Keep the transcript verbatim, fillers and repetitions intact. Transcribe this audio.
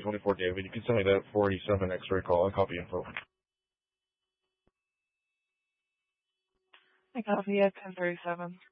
twenty-four, David. You can send me that four eighty-seven X-ray call. I copy info. I copy at ten thirty-seven.